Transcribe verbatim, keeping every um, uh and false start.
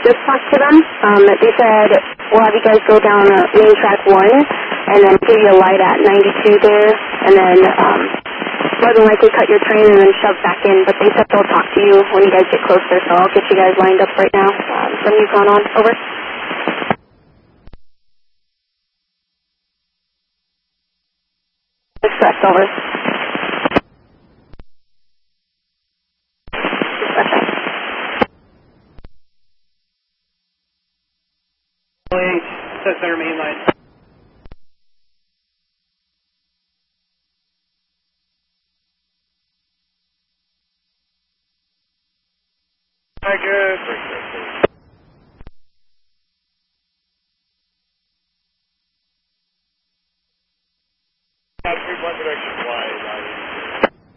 just talked to them. Um, they said we'll have you guys go down uh, main track one, and then give you a light at ninety-two there, and then um, more than likely cut your train and then shove back in. But they said they'll talk to you when you guys get closer, so I'll get you guys lined up right now. Um, from Yukon on, over. Express, over. That's their main line. Very good.